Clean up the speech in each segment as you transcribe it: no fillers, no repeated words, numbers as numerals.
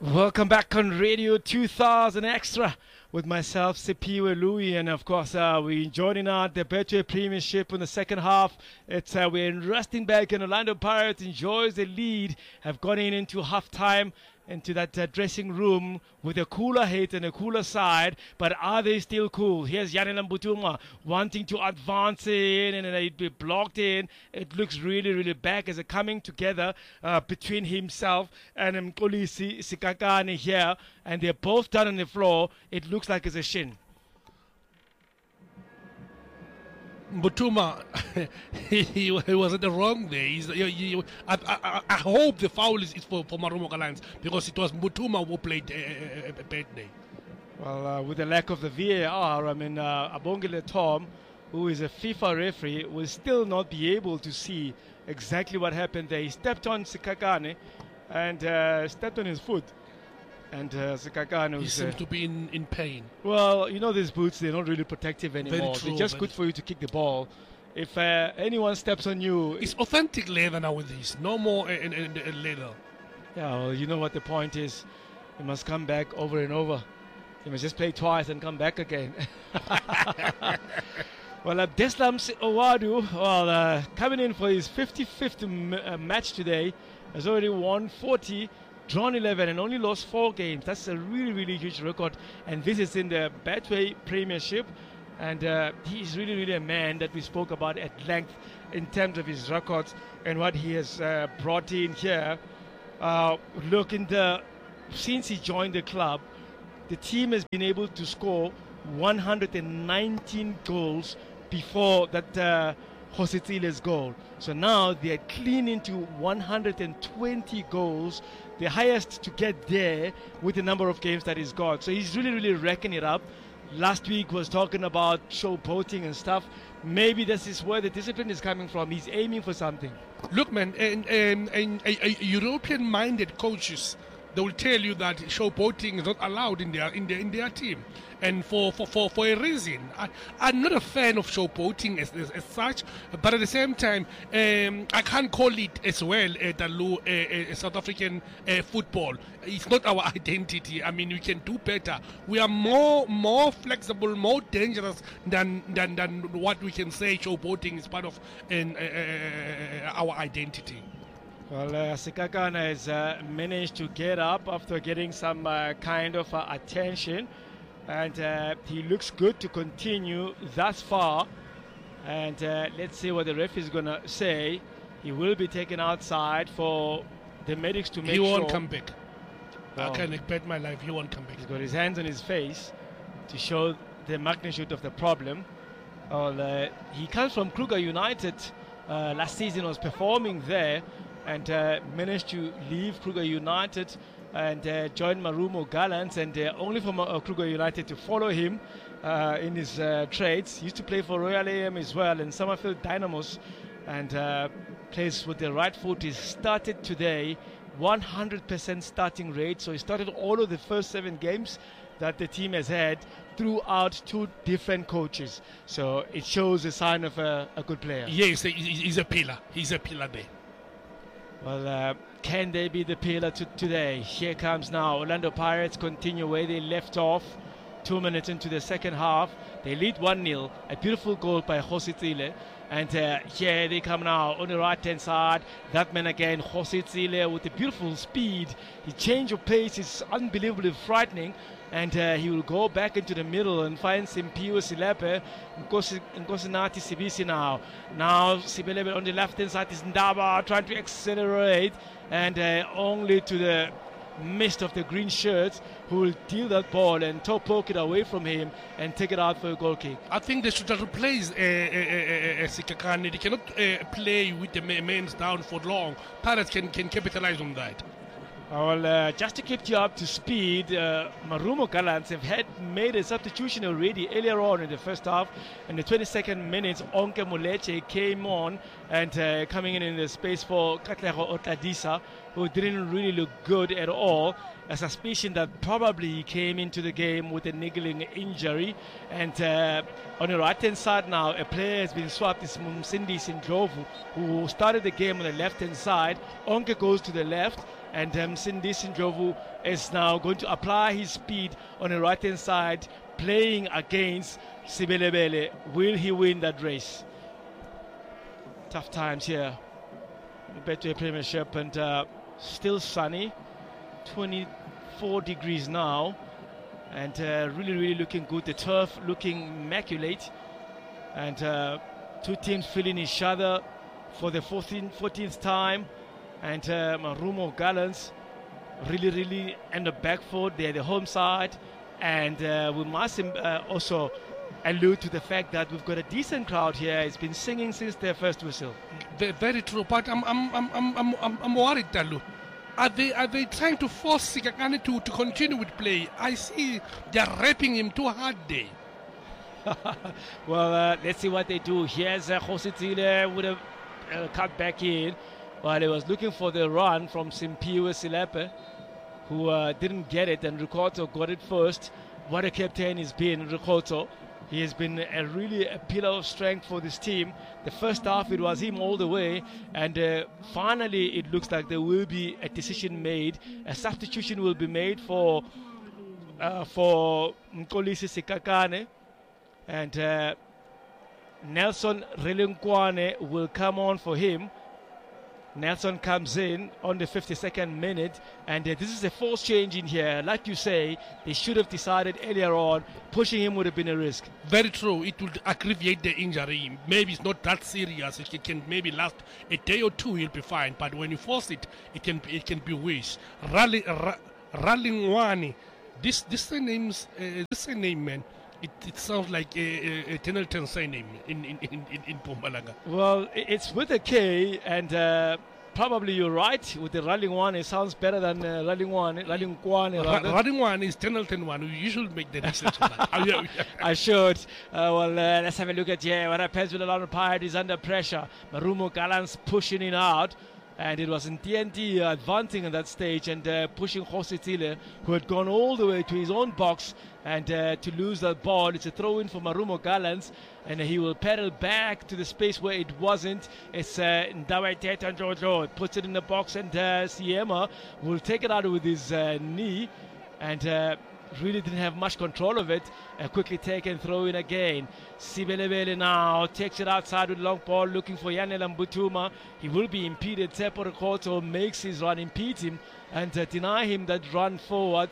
Welcome back on Radio 2000 Extra with myself, Sipiwe Louis, and of course we're joining out the Betway Premiership in the second half. We're in Rustenburg and Orlando Pirates enjoys the lead, have gone into half-time into that dressing room with a cooler head and a cooler side, but are they still cool? Here's Yanela Mbutuma wanting to advance in, and it be blocked in. It looks really, really bad as a coming together between himself and Mkolisi Sikakane here, and they're both down on the floor. It looks like it's a shin. Mbutuma, he was at the wrong there. I hope the foul is for Marumo Gallants, because it was Mbutuma who played a bad day. Well, with the lack of the VAR, I mean, Abongile Tom, who is a FIFA referee, will still not be able to see exactly what happened there. He stepped on Sikakane and stepped on his foot. And Sikakane He seems to be in pain. Well, you know these boots, they're not really protective anymore. True, they're just good for you to kick the ball. If anyone steps on you... It's authentic leather now with this. No more leather. Yeah, well, you know what the point is. You must come back over and over. You must just play twice and come back again. Well, Deslam Owadu, coming in for his 55th match today, has already won 40, drawn 11, and only lost 4 games. That's a really, really huge record. And this is in the Betway Premiership. And he's really, really a man that we spoke about at length in terms of his records and what he has brought in here. Since he joined the club, the team has been able to score 119 goals before that Hosetile's goal. So now they are clean into 120 goals, the highest to get there with the number of games that he's got. So he's really, really racking it up. Last week was talking about showboating and stuff. Maybe this is where the discipline is coming from. He's aiming for something. Look, man, European-minded coaches, they will tell you that showboating is not allowed in their team, and for a reason. I'm not a fan of showboating as such, but at the same time, I can't call it as well South African football. It's not our identity. I mean, we can do better. We are more flexible, more dangerous than what we can say. Showboating is part of our identity. Well, Sikakane has managed to get up after getting some kind of attention, and he looks good to continue thus far. And let's see what the ref is going to say. He will be taken outside for the medics to make sure. He won't come back. Well, I can bet my life he won't come back. He's got his hands on his face to show the magnitude of the problem. Well, he comes from Kruger United. Last season was performing there, and managed to leave Kruger United and join Marumo Gallants, and only for Kruger United to follow him in his trades. He used to play for Royal AM as well, and Summerfield Dynamos, and plays with the right foot. He started today, 100% starting rate, so he started all of the first 7 games that the team has had throughout 2 different coaches. So it shows a sign of a good player. Yes, he's a pillar. He's a pillar there. Well, can they be the pillar today? Here comes now. Orlando Pirates continue where they left off. 2 minutes into the second half. They lead 1-0. A beautiful goal by Hositile. And here they come now on the right-hand side. That man again, Hositile, with a beautiful speed. His change of pace is unbelievably frightening. And he will go back into the middle and find Simpiwe Silepe. Nkosinati Sibisi now. Now Sibelebe on the left-hand side is Ndaba trying to accelerate. And only to the mist of the green shirts, who will deal that ball and poke it away from him and take it out for a goal kick. I think they should replace Sikakane. They cannot play with the men down for long. Pirates can capitalize on that. Well, just to keep you up to speed, Marumo Gallants have made a substitution already earlier on in the first half. In the 22nd minute, Onke Moleche came on and coming in the space for Katlego Otadisa, who didn't really look good at all. A suspicion that probably he came into the game with a niggling injury. And on the right-hand side now, a player has been swapped. It's Mumsindi Sindlovu, who started the game on the left-hand side. Onke goes to the left, And Msindisi Ndlovu is now going to apply his speed on the right-hand side, playing against Sibelebele. Will he win that race? Tough times here. Betway Premiership, and still sunny. 24 degrees now. And really looking good. The turf looking immaculate. And two teams feeling each other for the 14th time. And Marumo Gallants really on the back foot. They're the home side. And we must also allude to the fact that we've got a decent crowd here. It's been singing since their first whistle. Very true, but I'm worried, Dalu. Are they trying to force Sikakane to continue with play? I see they're rapping him too hard there. Well, let's see what they do. Here's Khositsile would have cut back in while he was looking for the run from Simpiwe Silepe, who didn't get it, and Rikoto got it first. What a captain he's been, Rikoto. He has been really a pillar of strength for this team. The first half, it was him all the way. And finally, it looks like there will be a decision made. A substitution will be made for Mkolisi Sikakane. And Nelson Relinkwane will come on for him. Nelson comes in on the 52nd minute, and this is a forced change in here. Like you say, they should have decided earlier on. Pushing him would have been a risk. Very true. It would aggravate the injury. Maybe it's not that serious. It can maybe last a day or two. He'll be fine. But when you force it, it can be worse. Ralingwani. This name, man. It sounds like a Tenelton surname in Mpumalanga. Well, it's with a K, and probably you're right. With the Ralingwani, it sounds better than Ralingwani. Ralingwani is Tenelton one. You should make the research on that. I should. Let's have a look at what happens with Orlando Pirates under pressure. Marumo Gallants pushing it out. And it was in TNT advancing at that stage and pushing Khositsile, who had gone all the way to his own box, and to lose that ball. It's a throw-in for Marumo Gallants, and he will pedal back to the space where it wasn't. It's Ndawe Teta Jojo puts it in the box, and Siema will take it out with his knee, and really didn't have much control of it. Quickly take and throw in again. Sibelebele now takes it outside with long ball, looking for Yanela Mbutuma. He will be impeded. Tsepo Rikoto makes his run, impedes him, and deny him that run forward.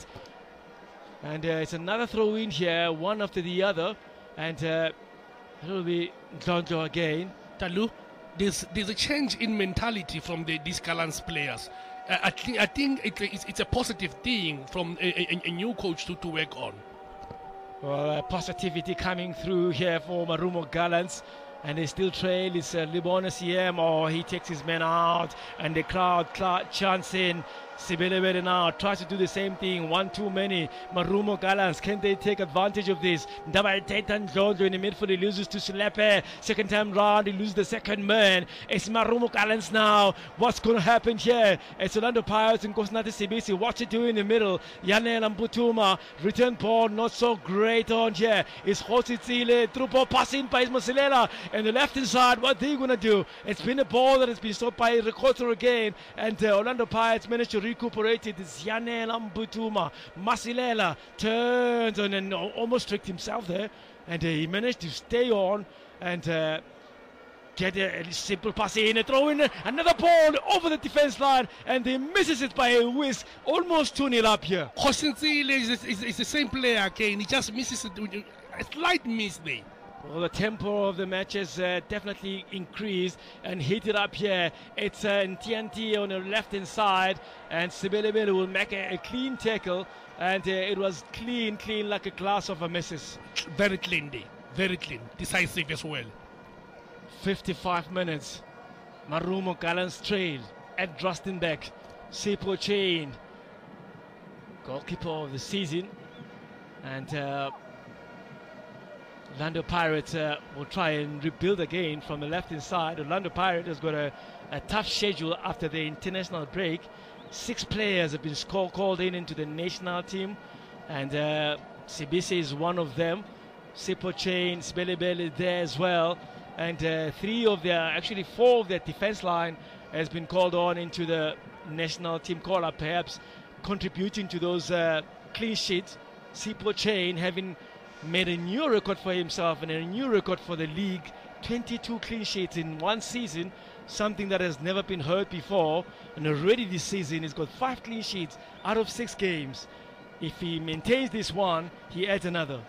And it's another throw in here, one after the other, and it will be Ndlondlo again. Talu, there's a change in mentality from these Gallants players. I think it's a positive thing from a new coach to work on. Well, positivity coming through here for Marumo Gallants, and they still trail. It's Libona Siem, he takes his men out, and the crowd chants in. Sibelebele now tries to do the same thing. One too many. Marumo Gallants, can they take advantage of this? Ndabai Tetan Ndlondlo in the midfield, he loses to Silepe. Second time round, he loses the second man. It's Marumo Gallants now. What's going to happen here? It's Orlando Pirates and Nkosinathi Sibisi. What's it doing in the middle? Yanela Mbutuma. Return ball, not so great on here. It's Khositsile. Through ball passing by Masilela. And the left hand side, what they going to do? It's been a ball that has been stopped by Rikoto again. And Orlando Pirates managed to recuperated. It's Yanela Mbutuma. Masilela turns on and almost tricked himself there, and he managed to stay on and get a simple pass in, a throw in, another ball over the defense line, and he misses it by a whisk. Almost 2-0 up here. Khositsile is the same player again. He just misses it with a slight miss there. Well, the tempo of the match has definitely increased and hit it up here. It's TNT on the left-hand side, and Sibelebele will make a clean tackle, and it was clean like a glass of a missus. Very clean day, very clean, decisive as well. 55 minutes. Marumo Gallants trail at Rustenburg. Sipho Chain, goalkeeper of the season, and Orlando Pirates will try and rebuild again from the left-hand side. Orlando Pirates has got a tough schedule after the international break. 6 players have been called into the national team, and Sibisi is one of them. Sipho Chain, Sibelebele there as well, and 4 of their defense line has been called on into the national team call-up, perhaps contributing to those clean sheets. Sipho Chain having made a new record for himself and a new record for the league. 22 clean sheets in one season, something that has never been heard before. And already this season he's got 5 clean sheets out of 6 games. If he maintains this one, he adds another.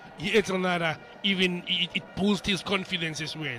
Even it boosts his confidence as well.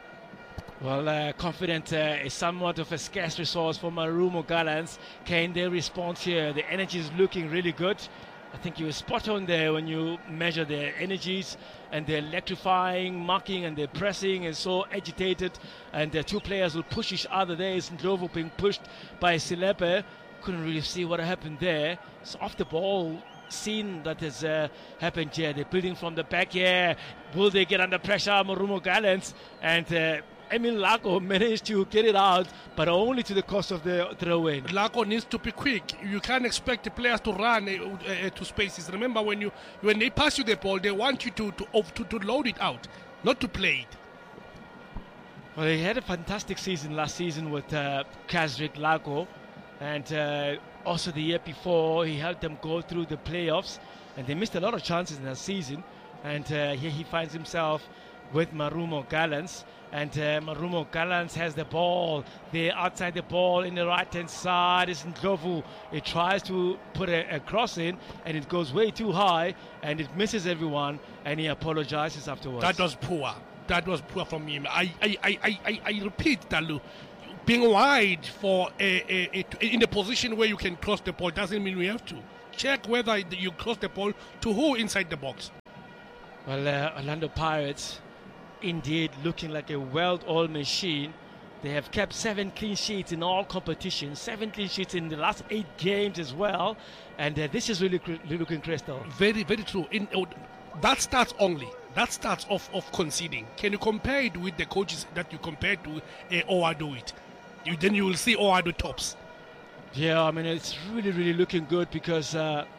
Well, confidence is somewhat of a scarce resource for Marumo Gallants. Can they respond here? The energy is looking really good. I think you were spot on there when you measure their energies and their electrifying, marking, and their pressing and so agitated. And the two players will push each other. There is Ndlovu being pushed by Silepe. Couldn't really see what happened there. It's off the ball scene that has happened here. They're building from the back here. Will they get under pressure? Marumo Gallants and Emil Lako managed to get it out, but only to the cost of the throw-in. Lako needs to be quick. You can't expect the players to run to spaces. Remember, when they pass you the ball, they want you to load it out, not to play it. Well, he had a fantastic season last season with Kazrik Lako, and also the year before he helped them go through the playoffs, and they missed a lot of chances in that season. And here he finds himself with Marumo Gallants. And Marumo Gallants has the ball. They're outside the ball in the right-hand side. It's Ndlovu. It tries to put a cross in, and it goes way too high, and it misses everyone, and he apologizes afterwards. That was poor. That was poor from him. I repeat, Dalu, being wide for in a position where you can cross the ball doesn't mean we have to. Check whether you cross the ball to who inside the box. Well, Orlando Pirates indeed looking like a well-oiled machine. They have kept 7 clean sheets in all competitions, 7 clean sheets in the last 8 games as well, and this is really looking crystal. Very, very true. That starts off of conceding. Can you compare it with the coaches that you compared to Oado it? Then you will see Oado tops. Yeah, I mean, it's really looking good because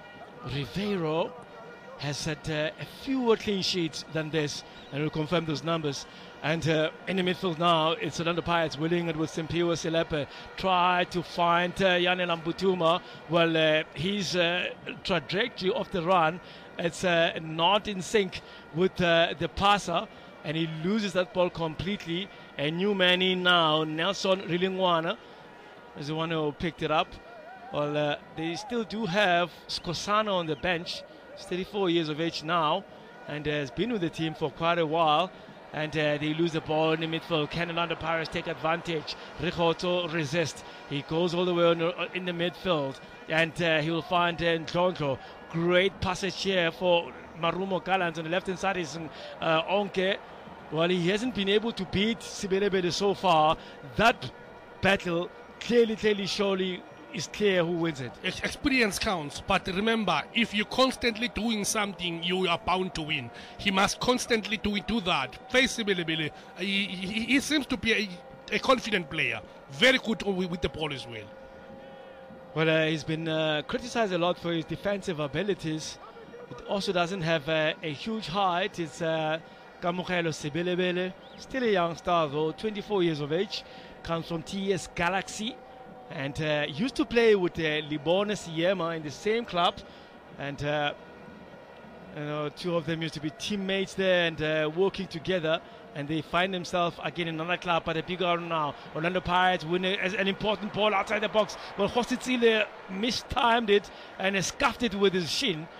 Ribeiro has had a fewer clean sheets than this, and we'll confirm those numbers. And in the midfield now, it's Orlando Pirates willing it with Simpiwe Silepe. Try to find Yanel Ambutuma. Well, his trajectory of the run, it's not in sync with the passer, and he loses that ball completely. A new man in now, Nelson Rilingwana, is the one who picked it up. Well, they still do have Skosana on the bench. He's 34 years of age now and has been with the team for quite a while. And they lose the ball in the midfield. Can Orlando Pirates take advantage? Rigoto resist. He goes all the way in the midfield. And he will find Ndlondlo. Great passage here for Marumo Gallants. On the left-hand side is Onke. Well, he hasn't been able to beat Sibelebele so far. That battle clearly, surely is clear who wins it. Experience counts, but remember, if you're constantly doing something, you are bound to win. He must constantly do that. Face Sibelebele. He seems to be a confident player. Very good with the ball as well. Well, he's been criticized a lot for his defensive abilities. It also doesn't have a huge height. It's Kamogelo Sibelebele, still a young star though, 24 years of age, comes from TS Galaxy, and used to play with Libone Siema in the same club, and two of them used to be teammates there and working together, and they find themselves again in another club at a bigger one now. Orlando Pirates win an important ball outside the box. Well, Hositsile mistimed it and scuffed it with his shin.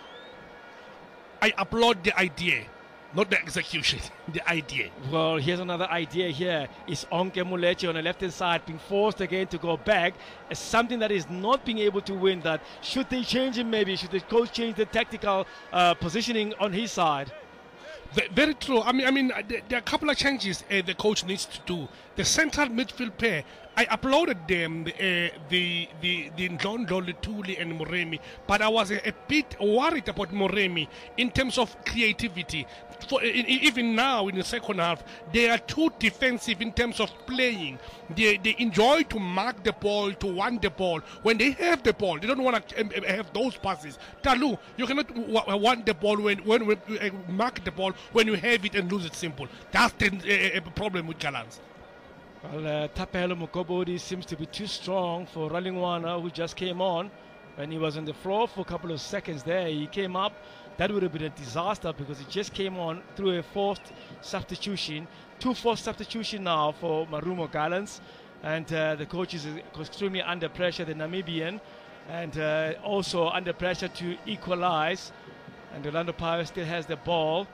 I applaud the idea, not the execution, the idea. Well, here's another idea here. Is Onke Mulechi on the left-hand side being forced again to go back? It's something that is not being able to win that. Should they change him maybe? Should the coach change the tactical positioning on his side? Very true. I mean, there are a couple of changes the coach needs to do. The central midfield pair, I applauded them, the Ndlondo, Lutuli and Moremi, but I was a bit worried about Moremi in terms of creativity. Even now in the second half, they are too defensive in terms of playing. They enjoy to mark the ball, to want the ball. When they have the ball, they don't want to have those passes. Talu, you cannot want the ball when mark the ball when you have it and lose it simple. That's the problem with Gallants. Well, Tapelo Mukobodi seems to be too strong for Ralingwana, who just came on. When he was on the floor for a couple of seconds there, he came up. That would have been a disaster because he just came on through a forced substitution. 2 forced substitution now for Marumo Gallants. And the coach is extremely under pressure, the Namibian. And also under pressure to equalize. And Orlando Pirates still has the ball.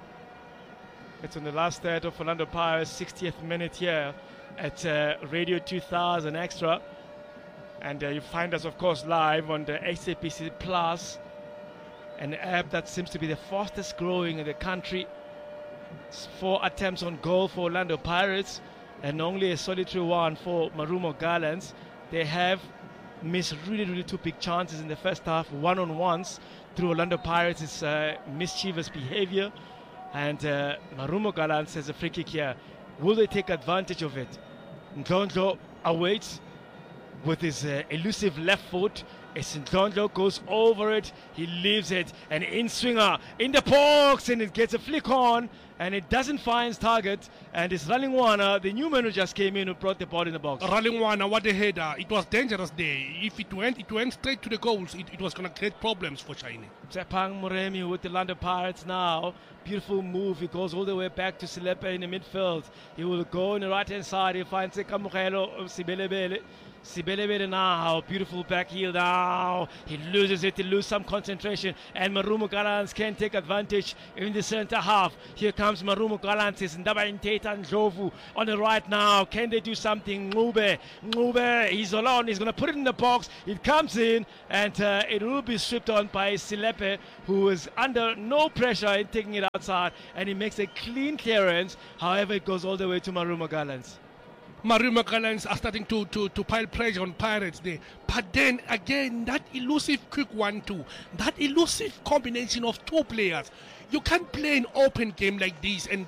It's on the last third of Orlando Pirates, 60th minute here at Radio 2000 Extra. And you find us, of course, live on the SABC Plus, an app that seems to be the fastest growing in the country. It's 4 attempts on goal for Orlando Pirates and only a solitary one for Marumo Gallants. They have missed really 2 big chances in the first half, one-on-ones through Orlando Pirates' mischievous behavior. And Marumo Gallants has a free kick here. Will they take advantage of it? Ndlondlo awaits with his elusive left foot. As Ndlondlo goes over it, he leaves it, and in swinger in the box, and it gets a flick on, and it doesn't find its target. And it's Ralingwana, the new man who just came in, who brought the ball in the box. Ralingwana, what a header! It was dangerous there. If it went straight to the goals, it was going to create problems for Shiny. Tsepang Muremi with the Orlando Pirates now. Beautiful move. He goes all the way back to Silepe in the midfield. He will go on the right hand side. He finds Kamukelo Sibelebele. Sibelebele now, beautiful back heel now. He loses it, he loses some concentration, and Marumo Gallants can take advantage in the center half. Here comes Marumo Gallants, it's Ndaba Inteta Ndlovu on the right now. Can they do something? Ngube, he's alone, he's going to put it in the box. It comes in, and it will be swept on by Silepe, who is under no pressure in taking it outside, and he makes a clean clearance. However, it goes all the way to Marumo Gallants. Marumo Gallants are starting to pile pressure on Pirates there. But then again, that elusive quick 1-2, that elusive combination of 2 players. You can't play an open game like this and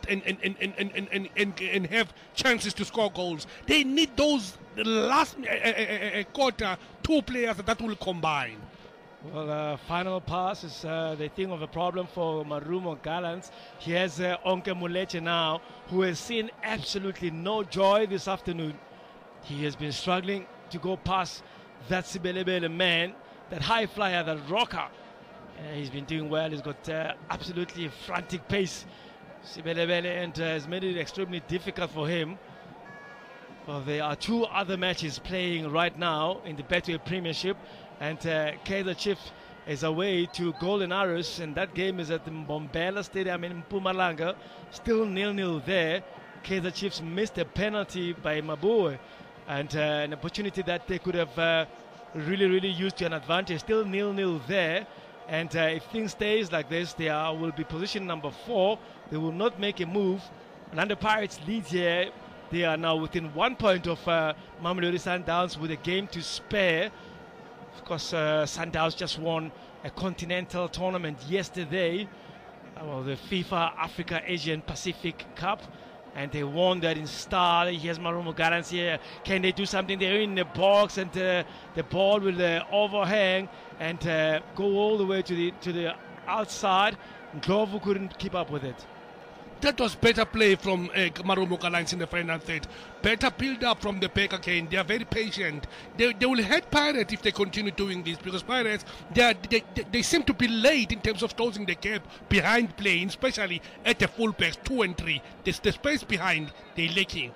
have chances to score goals. They need those last quarter 2 players that will combine. Well, final pass is the thing of a problem for Marumo Gallants. He has Onke Muleche now, who has seen absolutely no joy this afternoon. He has been struggling to go past that Sibelebele man, that high flyer, that rocker. He's been doing well. He's got absolutely frantic pace, Sibelebele, and has made it extremely difficult for him. Well, there are 2 other matches playing right now in the Betway Premiership. And Kaizer Chiefs is away to Golden Arrows, and that game is at the Mbombela Stadium in Mpumalanga. Still 0-0 there. Kaizer Chiefs missed a penalty by Mabue, and an opportunity that they could have really used to an advantage. Still 0-0 there. And if things stays like this, they will be position number 4. They will not make a move. Orlando Pirates lead here. They are now within 1 point of Mamelodi Sundowns with a game to spare. Of course, Sundowns just won a continental tournament yesterday, the FIFA Africa Asian Pacific Cup, and they won that in style. Here's Marumo Gallants here. Can they do something? They're in the box, and the ball will overhang and go all the way to the outside. Ndlovu couldn't keep up with it. That was better play from Marumo Gallants in the final third. Better build up from the back again. They are very patient. They will hurt Pirates if they continue doing this, because Pirates, they seem to be late in terms of closing the gap behind playing, especially at the fullbacks 2 and 3. The space behind, they're lacking.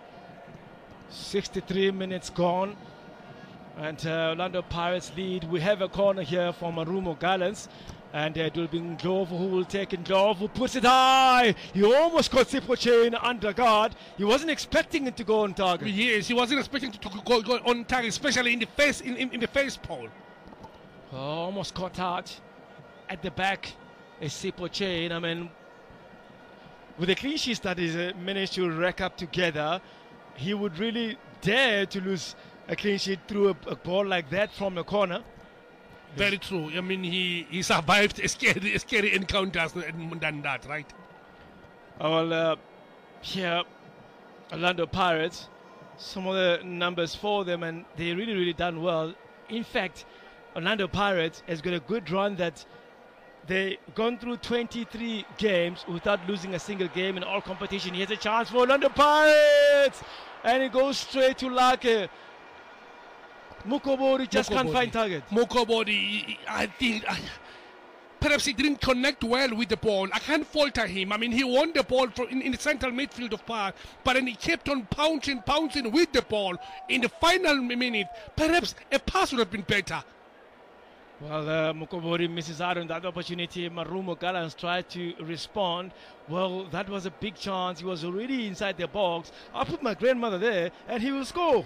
63 minutes gone, and Orlando Pirates lead. We have a corner here for Marumo Gallants. And it will be Ndlovu who will take it. Ndlovu puts it high. He almost got Sipochain under guard. He wasn't expecting it to go on target. Yes, he wasn't expecting to go on target, especially in the face in the face pole. Almost caught out at the back is Sipochain. I mean, with the clean sheets that he's managed to rack up together, he would really dare to lose a clean sheet through a ball like that from the corner. Very true. I mean, he survived scary encounters than that, right? Well, here, Orlando Pirates, some of the numbers for them, and they really done well. In fact, Orlando Pirates has got a good run that They've gone through 23 games without losing a single game in all competition. Here's a chance for Orlando Pirates, and it goes straight to Lake. Mukobori just can't find target. Mukobori, I think, perhaps he didn't connect well with the ball. I can't falter him. I mean, he won the ball in the central midfield of Park, but then he kept on pouncing with the ball in the final minute. Perhaps a pass would have been better. Well, Mukobori misses out on that opportunity. Marumo Gallants tried to respond. Well, that was a big chance. He was already inside the box. I'll put my grandmother there, and he will score.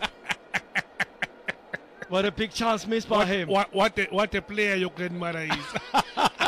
What a big chance missed by him. What a player your grandmother is.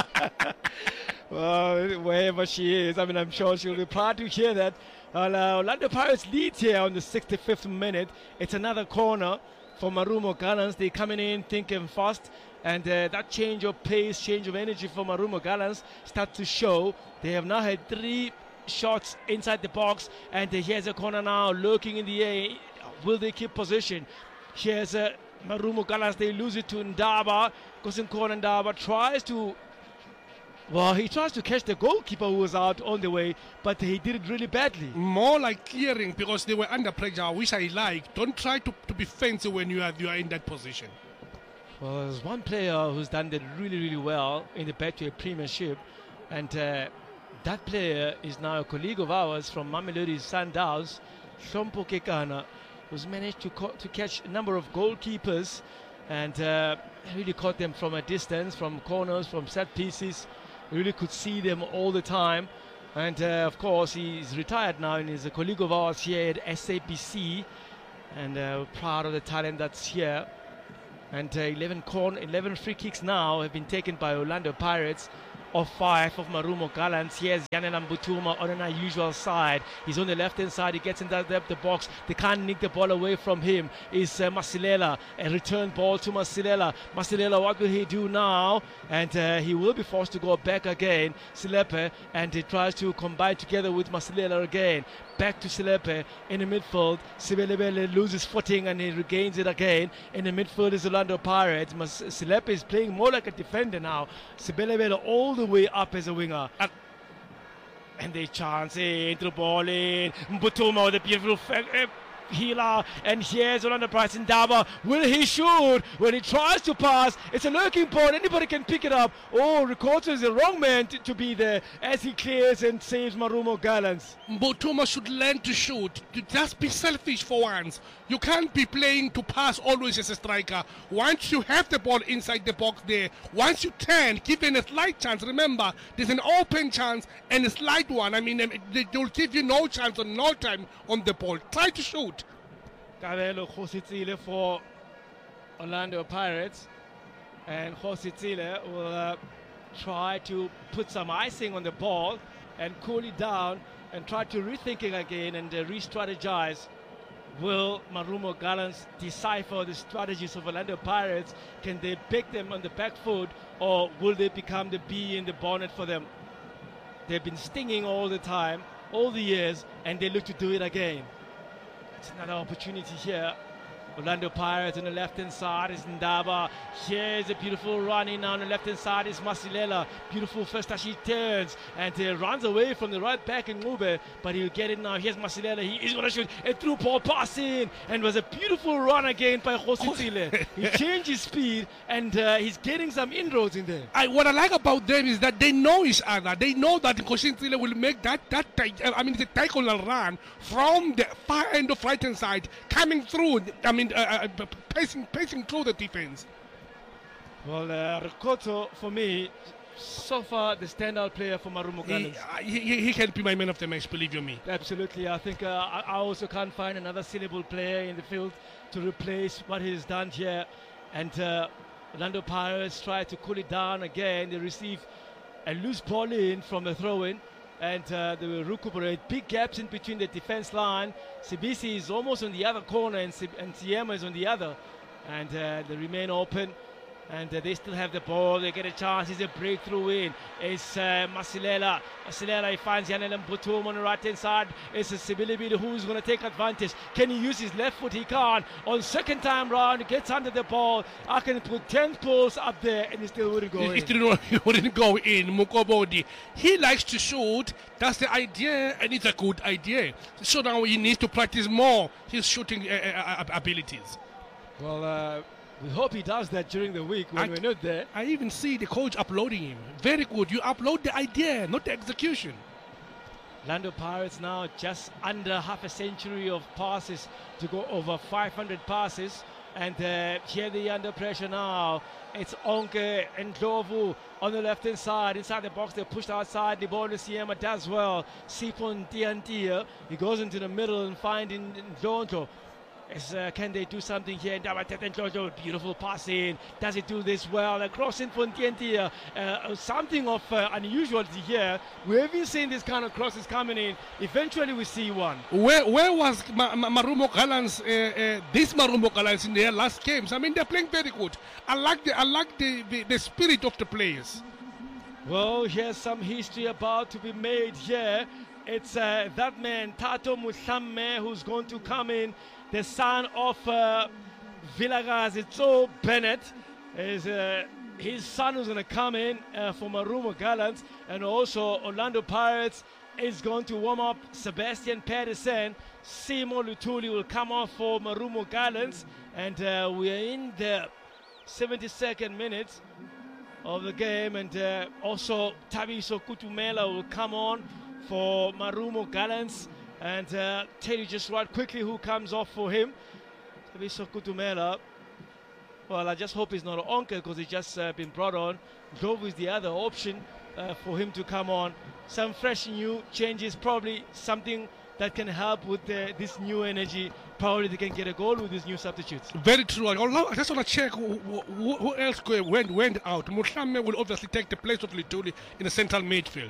Well, wherever she is, I mean, I'm sure she'll be proud to hear that. Orlando Pirates lead here on the 65th minute. It's another corner for Marumo Gallants. They're coming in thinking fast, and that change of pace, change of energy for Marumo Gallants starts to show. They have now had 3 shots inside the box, and here's a corner now lurking in the air. Will they keep position? Here's a Marumo Gallants, they lose it to Ndaba. Goes in corner, Ndaba tries to catch the goalkeeper who was out on the way, but he did it really badly. More like clearing, because they were under pressure, which I like. Don't try to be fancy when you are in that position. Well, there's one player who's done that really, really well in the Betway Premiership, and that player is now a colleague of ours from Mamelodi Sundowns, Shompo Kekana, who's managed to catch a number of goalkeepers and really caught them from a distance, from corners, from set pieces. You really could see them all the time. And of course, he's retired now and he's a colleague of ours here at SABC. And we're proud of the talent that's here. And 11 free kicks now have been taken by Orlando Pirates, of 5 of Marumo Gallants. Here's Yanela Mbutuma on an unusual side. He's on the left-hand side. He gets in the box. They can't nick the ball away from him. Is Masilela. A return ball to Masilela. Masilela, what will he do now? And he will be forced to go back again. Silepe, and he tries to combine together with Masilela again. Back to Silepe in the midfield. Sibelebele loses footing and he regains it again. In the midfield is Orlando Pirates. Silepe is playing more like a defender now. Sibelebele all the way up as a winger. And they chance it, through ball in. Mbutuma with a beautiful healer, and here's Orlando Pirates in Ndaba. Will he shoot? When he tries to pass, it's a lurking ball. Anybody can pick it up. Oh, Rikoto is the wrong man to be there as he clears and saves Marumo Gallants. Mbutuma should learn to shoot. Just be selfish for once. You can't be playing to pass always as a striker. Once you have the ball inside the box there, once you turn, given a slight chance, remember, there's an open chance and a slight one. I mean, they'll give you no chance or no time on the ball. Try to shoot. Kabelo Khositsile for Orlando Pirates, and Khositsile will try to put some icing on the ball and cool it down and try to rethink it again and re-strategize. Will Marumo Gallants decipher the strategies of Orlando Pirates? Can they pick them on the back foot, or will they become the bee in the bonnet for them? They've been stinging all the time, all the years, and they look to do it again. It's another opportunity here. Orlando Pirates on the left-hand side is Ndaba. Here's a beautiful run in on the left-hand side is Masilela. Beautiful first touch, he turns and runs away from the right back in Ngube, but he'll get it now. Here's Masilela. He is going to shoot a through ball pass in, and was a beautiful run again by Khositsile. He changed his speed, and he's getting some inroads in there. What I like about them is that they know each other. They know that Khositsile will make the diagonal run from the far end of right-hand side, coming through. Pacing through the defense. Well, Rikoto, for me, so far the standout player for Marumo Gallants. He can be my man of the match, believe you me. Absolutely. I think I also can't find another syllable player in the field to replace what he's done here. And Orlando Pirates try to cool it down again. They receive a loose ball in from a throw-in, and they will recuperate. Big gaps in between the defense line. Sibisi is almost on the other corner, and Siema is on the other, and they remain open. And they still have the ball. They get a chance. It's a breakthrough in. It's Masilela. Masilela, he finds Yanel Mputum on the right hand side. It's a Sibilibili who's going to take advantage. Can he use his left foot? He can't. On second time round, he gets under the ball. I can put 10 poles up there and he still wouldn't go in. He wouldn't go in. Mukobodi. He likes to shoot. That's the idea, and it's a good idea. So now he needs to practice more his shooting abilities. Well, we hope he does that during the week when we're not there. I even see the coach uploading him. Very good. You upload the idea, not the execution. Orlando Pirates now just under half a century of passes to go over 500 passes. And here they are under pressure now. It's Onke and Ndlovu on the left-hand side. Inside the box, they're pushed outside. The ball to Siema does well. Sipon Tiantia. He goes into the middle and finding Ndlovu. Can they do something here? Beautiful passing. Does it do this well? A crossing for Ntientia. Something of unusual here. We haven't seen this kind of crosses coming in. Eventually we see one. Where was Marumo Gallants, this Marumo Gallants in their last games? I mean, they're playing very good. I like the spirit of the players. Well, here's some history about to be made here. It's that man, Tato Musamme, who's going to come in. The son of Vilagaz, Itzo Bennett, is his son who's going to come in for Marumo Gallants. And also Orlando Pirates is going to warm up Sebastian Pedersen. Simo Lutuli will come off for Marumo Gallants. And we are in the 72nd minute of the game. And also Tabiso Kutumela will come on for Marumo Gallants. And tell you just right quickly who comes off for him. Tabiso Kutumela. Well, I just hope it's not Onke because he's just been brought on. Dove is the other option for him to come on. Some fresh new changes, probably something that can help with this new energy. Probably they can get a goal with these new substitutes. Very true. I just want to check who else went out. Mushame will obviously take the place of Lituli in the central midfield.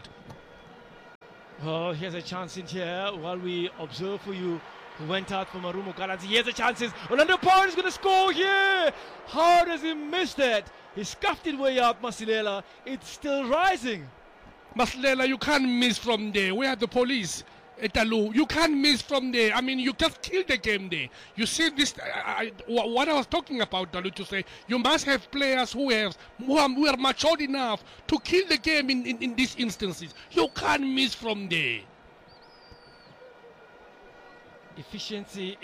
Oh, here's a chance in here while we observe for you who went out for Marumo Gallants. Here's a chance. Orlando Pirates is going to score here. How does he miss that? He scuffed it way out, Masilela. It's still rising. Masilela, you can't miss from there. Where are the police? Etalu, you can't miss from there. I mean, you just killed the game there. You see this, what I was talking about, Dalu, to say, you must have players who are matured enough to kill the game in these instances. You can't miss from there. Efficiency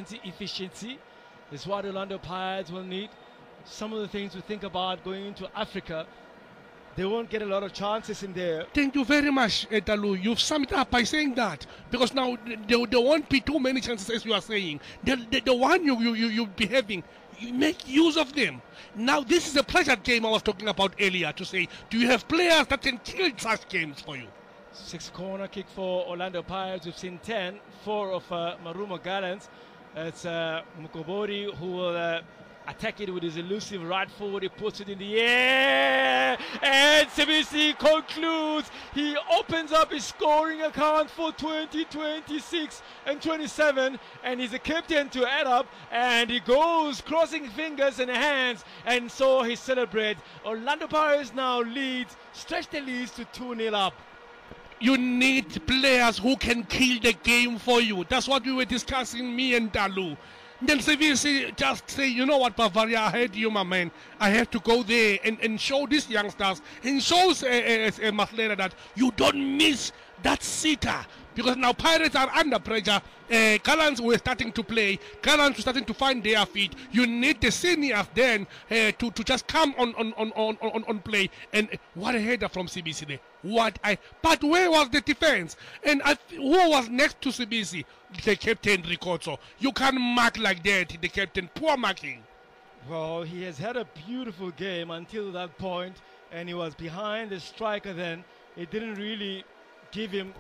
is what Orlando Pirates will need. Some of the things we think about going into Africa, they won't get a lot of chances in there. Thank you very much, Etalu. You've summed it up by saying that. Because now there won't be too many chances, as you are saying. The one you'll be having, you make use of them. Now, this is a pleasure game I was talking about earlier, to say, do you have players that can kill such games for you? 6 corner kick for Orlando Pirates. We've seen 10, 4 of Marumo Gallants. It's Mukobori who will attack it with his elusive right forward. He puts it in the air, and CBC concludes. He opens up his scoring account for 2026 and 27, and he's a captain to add up, and he goes crossing fingers and hands, and so he celebrates. Orlando Pirates now leads, stretch the leads to 2-0 up. You need players who can kill the game for you. That's what we were discussing, me and Dalu. Then CVC just say, you know what, Bavaria, I heard you, my man. I have to go there and show these youngsters and show Masilela that you don't miss that sitter. Because now Pirates are under pressure. Gallants were starting to play. Gallants were starting to find their feet. You need the seniors then to just come on play. And what a header from CBC there. But where was the defense? And who was next to CBC? The captain, Ricotso. You can't mark like that, the captain. Poor marking. Well, he has had a beautiful game until that point, and he was behind the striker then. It didn't really give him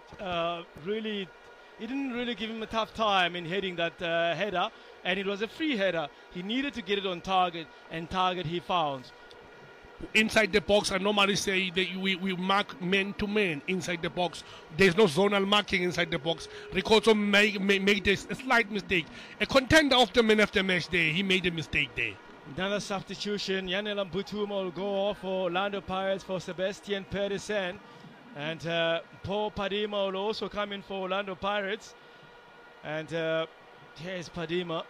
give him a tough time in heading that header, and it was a free header. He needed to get it on target, and target he found. Inside the box, I normally say that we mark man to man inside the box. There's no zonal marking inside the box. Ricordo made a slight mistake. A contender of the man of the match there, he made a mistake there. Another substitution. Yanela Mbutuma will go off for Orlando Pirates for Sebastian Pedersen. And Paul Padima will also come in for Orlando Pirates. And here's Padima.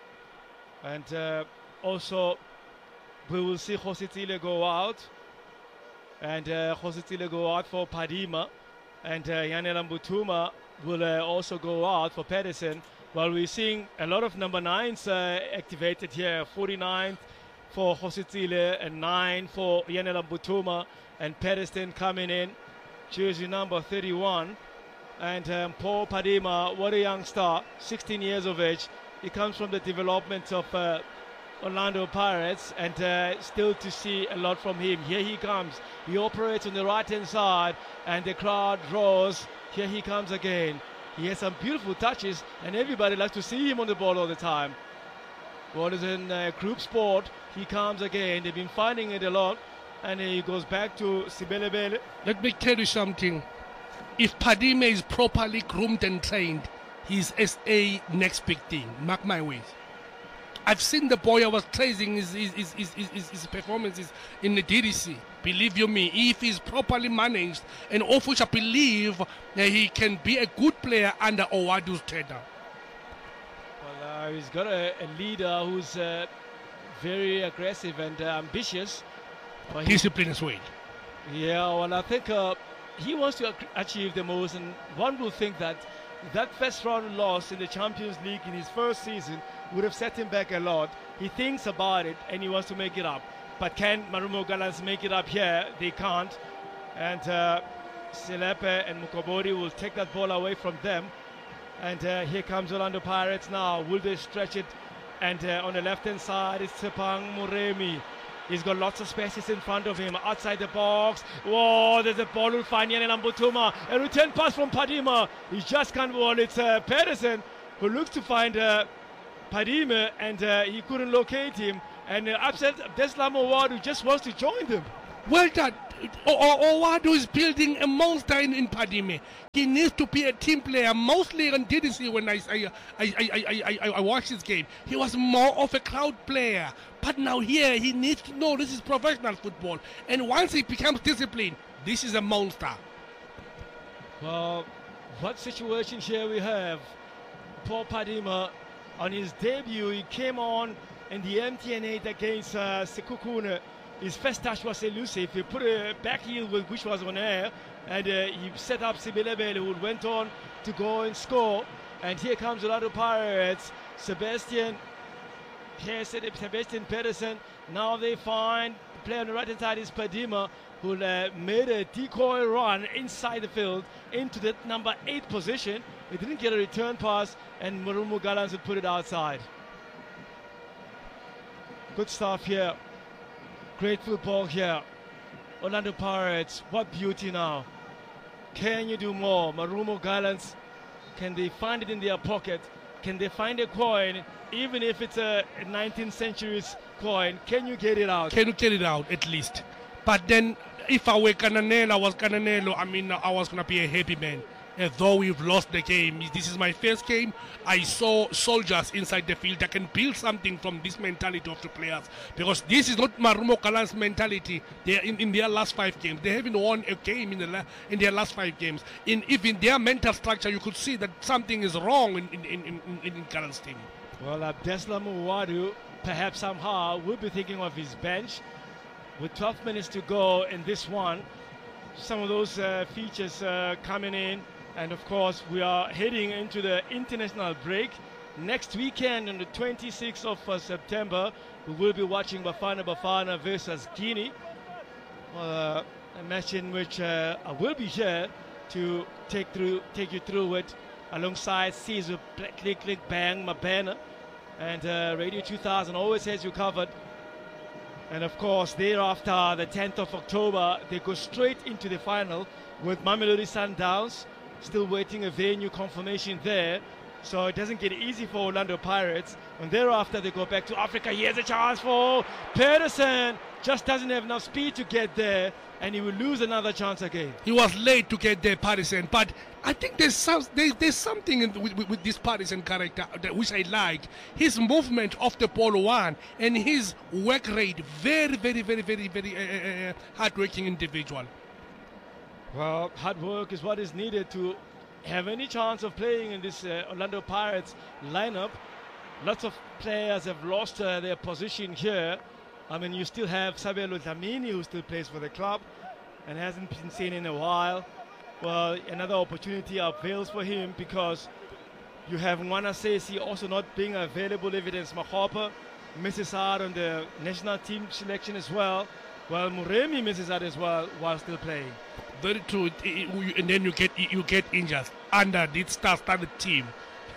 And also we will see Jositile go out. And Jositile go out for Padima. And Yanela Mbutuma will also go out for Pedersen. Well, we're seeing a lot of number 9s activated here. 49 for Jositile and 9 for Yanela Mbutuma. And Pedersen coming in, jersey number 31. And Paul Padima, what a young star, 16 years of age. He comes from the development of Orlando Pirates, and still to see a lot from him. Here he comes. He operates on the right-hand side, and the crowd roars. Here he comes again. He has some beautiful touches, and everybody likes to see him on the ball all the time. Well, as in group sport, he comes again. They've been finding it a lot, and he goes back to Sibelebele. Let me tell you something. If Padima is properly groomed and trained, he's SA next big thing. Mark my words. I've seen the boy. I was tracing his performances in the DDC. Believe you me, if he's properly managed, and of which I believe that he can be a good player under Owadu's tenure. Well, he's got a leader who's very aggressive and ambitious. Discipline as well. Yeah, well, I think he wants to achieve the most, and one will think that first round loss in the Champions League in his first season would have set him back a lot. He thinks about it and he wants to make it up. But can Marumo Gallants make it up here? They can't. And Selepe and Mukobori will take that ball away from them. And here comes Orlando Pirates now. Will they stretch it? And on the left-hand side is Tsepang Muremi. He's got lots of spaces in front of him, outside the box. Whoa, there's a ball will find Yanela Mbutuma. A return pass from Padima. He just can't ball. It's Pedersen who looks to find Padima, and he couldn't locate him. And upset Deslam Owadu just wants to join them. Well done. Owadu is building a monster in Padime. He needs to be a team player. Mostly on DDC when I watched his game, he was more of a crowd player. But now here, he needs to know this is professional football. And once he becomes disciplined, this is a monster. Well, what situation here we have? Paul Padima, on his debut, he came on in the MTN8 against Sekukune. His first touch was elusive. He put a back heel which was on air, and he set up Sibelebele, who went on to go and score. And here comes Orlando Pirates. Sebastian Pedersen. Now they find the player on the right hand side is Padima, who made a decoy run inside the field into the number 8 position. He didn't get a return pass, and Marumo Gallants would put it outside. Good stuff here. Great football here. Orlando Pirates, what beauty now. Can you do more? Marumo Gallants, can they find it in their pocket? Can they find a coin, even if it's a 19th century's coin? Can you get it out? Can you get it out at least? But then, if I were Cananelo, I mean, I was going to be a happy man. Though we've lost the game, this is my first game. I saw soldiers inside the field that can build something from this mentality of the players, because this is not Marumo Gallants' mentality. They are in their last 5 games. They haven't won a game in their last 5 games. Even their mental structure, you could see that something is wrong in Gallants' team. Well, Deslam Owadu, perhaps somehow, will be thinking of his bench. With 12 minutes to go in this one, some of those features coming in. And of course, we are heading into the international break. Next weekend, on the 26th of September, we will be watching Bafana versus Guinea. A match in which I will be here to take you through it alongside Caesar, Click, Bang, Mabena. And Radio 2000 always has you covered. And of course, thereafter, the 10th of October, they go straight into the final with Mamelodi Sundowns. Still waiting a venue confirmation there. So it doesn't get easy for Orlando Pirates. And thereafter they go back to Africa. Here's a chance for Pedersen. Just doesn't have enough speed to get there, and he will lose another chance again. He was late to get there, Pedersen, but I think there's something with this Pedersen character which I like. His movement off the ball one, and his work rate, very hard-working individual. Well, hard work is what is needed to have any chance of playing in this Orlando Pirates lineup. Lots of players have lost their position here. I mean, you still have Sabelo Dlamini, who still plays for the club and hasn't been seen in a while. Well, another opportunity avails for him because you have Mwana Sesi also not being available. Evidence Mahopa misses out on the national team selection as well, while Muremi misses out as well while still playing. Very true. And then you get injured under this star-studded team.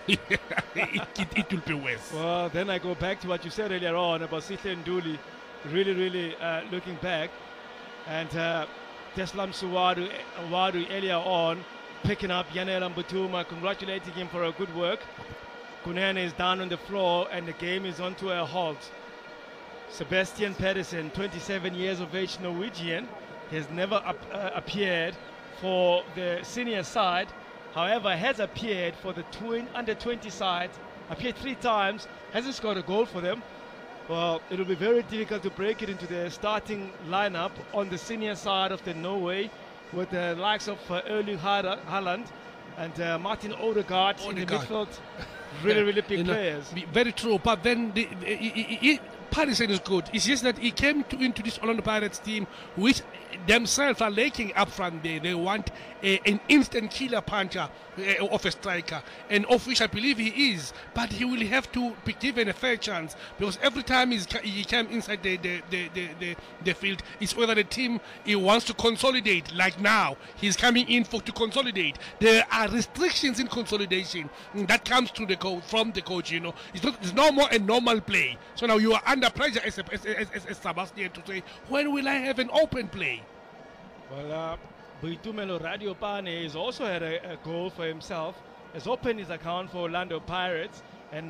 it will be worse. Well, then I go back to what you said earlier on about Sihle Nduli really looking back, and Teslam Suwadu earlier on picking up Yanela Mbutuma, congratulating him for a good work. Kunene is down on the floor and the game is on to a halt. Sebastian Pedersen, 27 years of age, Norwegian, has never appeared for the senior side. However, has appeared for the under 20 side, appeared 3 times, hasn't scored a goal for them. Well, it'll be very difficult to break it into the starting lineup on the senior side of the Norway with the likes of Erling Haaland and Martin Odegaard in the midfield. Really big players. Very true, but then Pedersen is good. It's just that he came into this Orlando Pirates team, which themselves are lacking up front there. They want an instant killer puncher of a striker, and of which I believe he is. But he will have to be given a fair chance, because every time he comes inside the field, it's whether the team he wants to consolidate. Like now, he's coming in to consolidate. There are restrictions in consolidation that comes to from the coach. You know, it's no more a normal play. So now you are under pressure as Sebastian to say, when will I have an open play? Well, Boitumelo Radiopane has also had a goal for himself, has opened his account for Orlando Pirates, and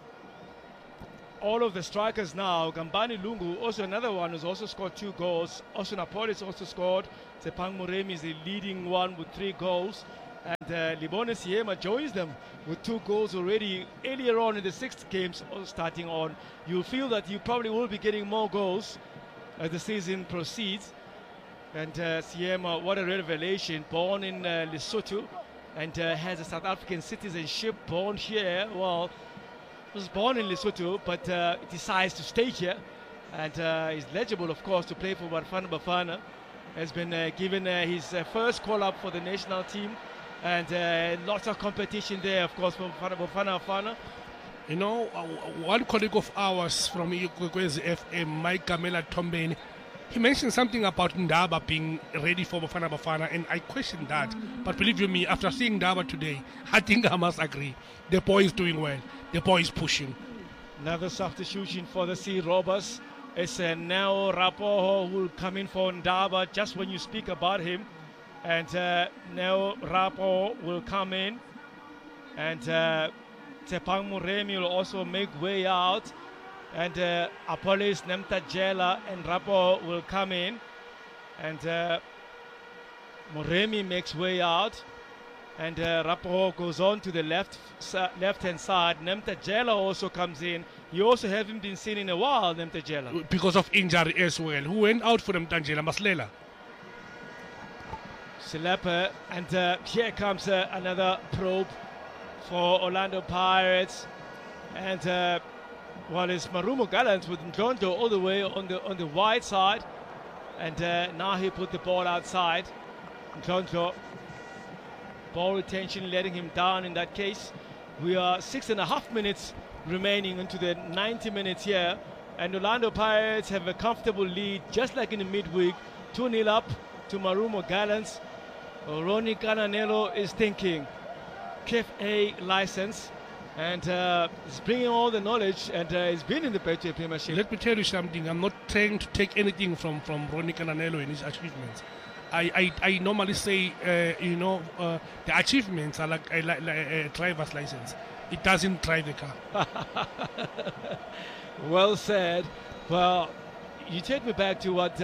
all of the strikers now, Gambani Lungu, also another one who's also scored 2 goals. Also Napolis also scored. Tsepang Muremi is the leading one with 3 goals. And Libone Siema joins them with 2 goals already earlier on in the 6th games starting on. You'll feel that you probably will be getting more goals as the season proceeds. And Siema, what a revelation, born in Lesotho and has a South African citizenship, born here. Well, was born in Lesotho, but decides to stay here and is eligible, of course, to play for Bafana Bafana. Has been given his first call-up for the national team. And lots of competition there, of course, for Bafana Bafana. You know, one colleague of ours from Ikwekwezi FM, Mike Gamela Tombeni, he mentioned something about Ndaba being ready for Bafana Bafana, and I questioned that. But believe you me, after seeing Ndaba today, I think I must agree. The boy is doing well. The boy is pushing. Another substitution for the Sea Robbers. It's Neo Rapoho who will come in for Ndaba just when you speak about him. And Neo Rapo will come in, and Tsepang Muremi will also make way out, and Apolis Nemtajela and Rapo will come in, and Muremi makes way out, and Rapo goes on to the left-hand side. Nemtajela also comes in. You also haven't been seen in a while, Nemtajela. Because of injury as well. Who went out for Nemtajela? Maslela. Silepe, and here comes another probe for Orlando Pirates, and well, it's Marumo Gallants with Njondo all the way on the wide side, and now he put the ball outside. Njondo, ball retention letting him down in that case. We are 6.5 minutes remaining into the 90 minutes here, and Orlando Pirates have a comfortable lead, just like in the midweek, 2-0 up to Marumo Gallants. Ronnie Cananello is thinking KFA license, and he's bringing all the knowledge, and he's been in the Betway Premiership. Let me tell you something. I'm not trying to take anything from Ronnie Cananello and his achievements. I normally say, the achievements are like a driver's license. It doesn't drive the car. Well said. Well, you take me back to what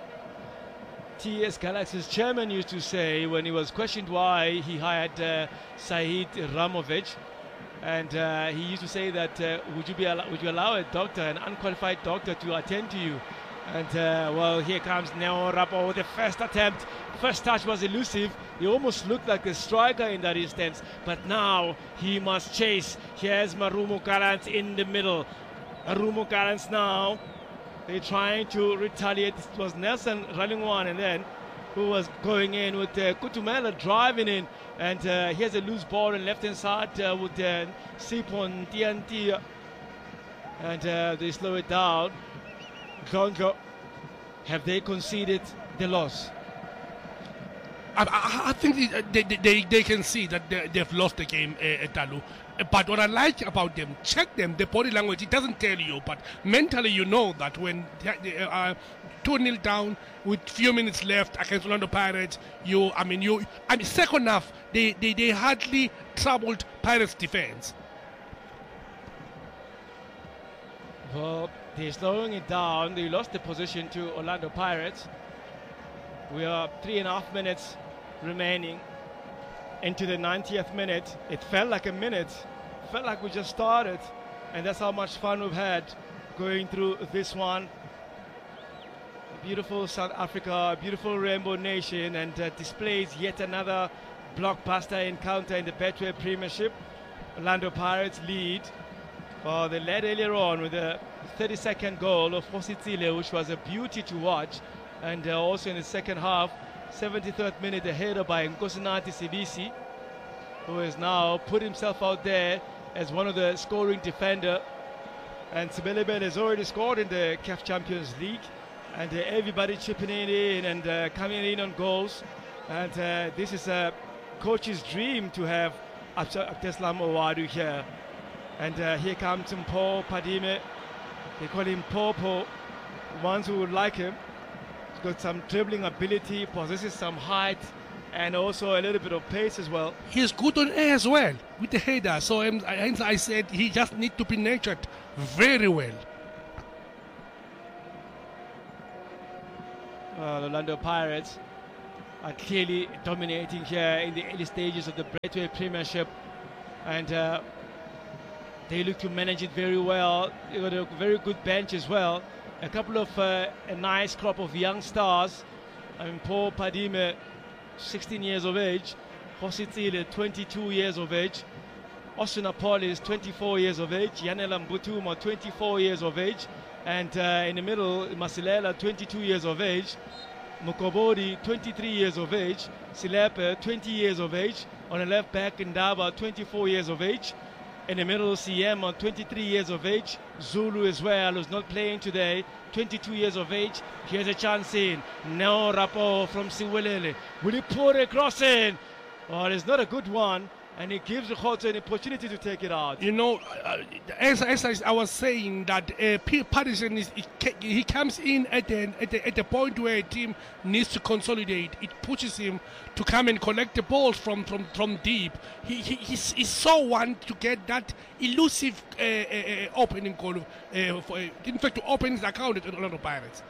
TS Galaxy's chairman used to say when he was questioned why he hired Said Ramovic. And he used to say that would you allow a doctor, an unqualified doctor, to attend to you? And well, here comes Neo Rapo with the first attempt. First touch was elusive. He almost looked like a striker in that instance. But now he must chase. Here's Marumo Garant in the middle. Marumo Garant now. They're trying to retaliate. It was Nelson running one, and then who was going in with Kutumela driving in. And here's a loose ball on left hand side with Sipon TNT. And they slow it down. Gongo, have they conceded the loss? I think they can see that they've lost the game, Talu. But what I like about them, check them, the body language, it doesn't tell you, but mentally you know that when they are 2-0 down with few minutes left against Orlando Pirates, second half, they hardly troubled Pirates defense. Well, they're slowing it down. They lost the position to Orlando Pirates. We are 3.5 minutes remaining into the 90th minute. It felt like a minute. Felt like we just started. And that's how much fun we've had going through this one. Beautiful South Africa, beautiful Rainbow Nation, and displays yet another blockbuster encounter in the Betway Premiership. Orlando Pirates lead. Well, they led earlier on with a 32nd goal of Hositsile, which was a beauty to watch. And also in the second half, 73rd minute, a header by Nkosinati Sibisi, who has now put himself out there as one of the scoring defender. And Sibelebele has already scored in the CAF Champions League. And everybody chipping in and coming in on goals. And this is a coach's dream to have Abdeslam Owadu here. And here comes Mpo Padime. They call him Popo. Ones who would like him. He's got some dribbling ability, possesses some height, and also a little bit of pace as well. He's good on air as well with the header. So I said he just needs to be nurtured very well. Orlando Pirates are clearly dominating here in the early stages of the Betway Premiership, and they look to manage it very well. They got a very good bench as well. A couple of a nice crop of young stars. Paul Padime, 16 years of age. Hositsile, 22 years of age. Austin Apolis, 24 years of age. Yanela Mbutuma, 24 years of age. And in the middle, Masilela, 22 years of age. Mukobori, 23 years of age. Silepe, 20 years of age. On the left back, Ndaba, 24 years of age. In the middle, CM, 23 years of age. Zulu as well, who's not playing today, 22 years of age. Here's a chance in. Neo Rapo from Siwelele. Will he put a cross in? Oh, it's not a good one. And it gives Lekgotso an opportunity to take it out. You know, as I was saying, that Patterson he comes in at the point where a team needs to consolidate. It pushes him to come and collect the balls from deep. He saw one to get that elusive opening goal. In fact, to open his account at Orlando Pirates.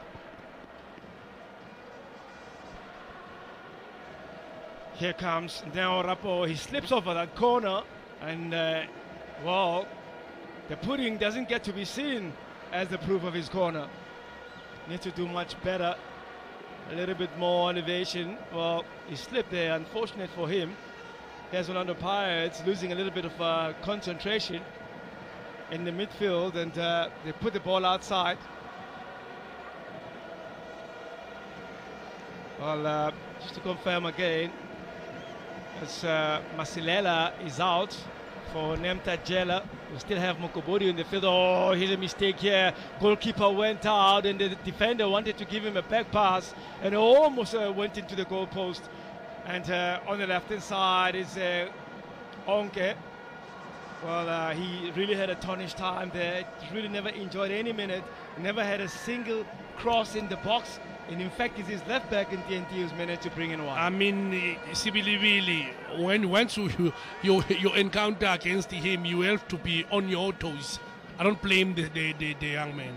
Here comes now Rapo. He slips over that corner, and well, the pudding doesn't get to be seen as the proof of his corner. Needs to do much better, a little bit more elevation. Well, he slipped there, unfortunate for him. Here's Orlando Pirates losing a little bit of concentration in the midfield, and they put the ball outside. Well, just to confirm again, as Masilela is out for Nemta Jela. We still have Mokobori in the field. Oh, here's a mistake here. Goalkeeper went out and the defender wanted to give him a back pass and almost went into the goal post. And on the left-hand side is Onke. Well, he really had a tarnished time there. He really never enjoyed any minute. Never had a single cross in the box. And in fact, it's his left back in TNT who's managed to bring in one. I mean, Sibilivili, once you encounter against him, you have to be on your toes. I don't blame the young man.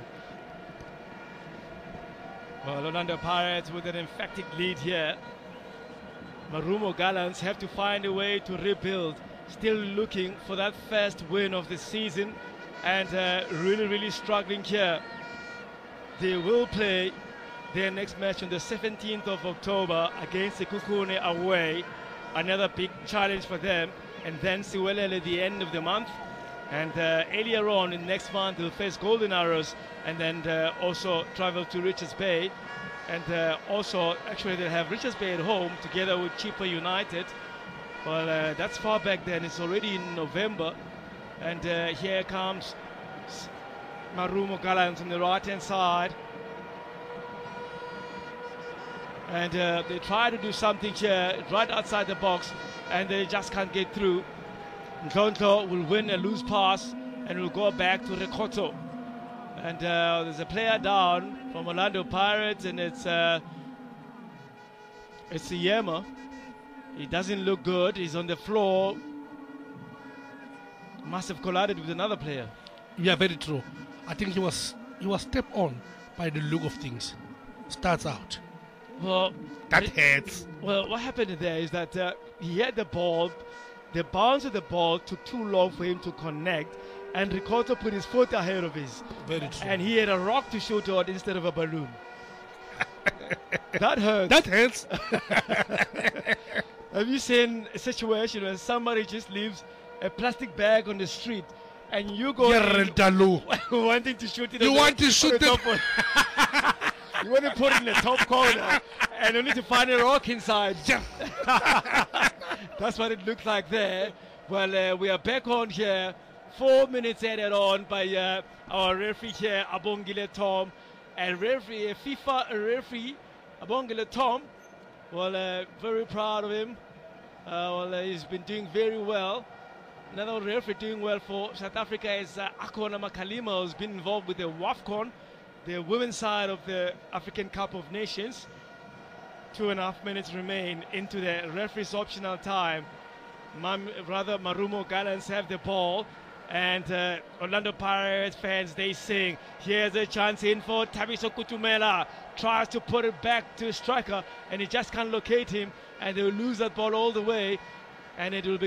Well, Orlando Pirates with an emphatic lead here. Marumo Gallants have to find a way to rebuild. Still looking for that first win of the season, and really struggling here. They will play their next match on the 17th of October against the Kukune away. Another big challenge for them. And then Siwelele at the end of the month. And earlier on in next month they'll face Golden Arrows, and then also travel to Richards Bay. And also actually they'll have Richards Bay at home together with Chippa United. Well, that's far back then. It's already in November. And here comes Marumo Gallants on the right hand side. And they try to do something here right outside the box, and they just can't get through. Ntonto will win a loose pass and will go back to Rekoto. And there's a player down from Orlando Pirates, and it's Yema. He doesn't look good. He's on the floor. Must have collided with another player. Yeah, very true. I think he was stepped on by the look of things. Starts out. Well, that hurts. Well, what happened there is that he had the ball. The bounce of the ball took too long for him to connect, and Ricotta put his foot ahead of his. Very true. And he had a rock to shoot on instead of a balloon. That hurts. That hurts. Have you seen a situation where somebody just leaves a plastic bag on the street and you go wanting to shoot it? You want to shoot it? You want to put it in the top corner and only to find a rock inside. That's what it looks like there. Well, we are back on here. 4 minutes added on by our referee here, Abongile Tom. And referee, FIFA referee, Abongile Tom. Well, very proud of him. He's been doing very well. Another referee doing well for South Africa is Akona Makalima, who's been involved with the WAFCON, the women's side of the African Cup of Nations. 2.5 minutes remain into the referee's optional time. Marumo Gallants have the ball, and Orlando Pirates fans, they sing. Here's a chance in for Thabiso Kutumela. Tries to put it back to a striker, and he just can't locate him, and they will lose that ball all the way, and it will be